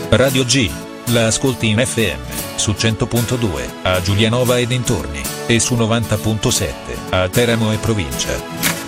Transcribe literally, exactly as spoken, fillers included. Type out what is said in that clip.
Radio G, la ascolti in F M, su cento punto due, a Giulianova e dintorni, e su novanta punto sette, a Teramo e provincia.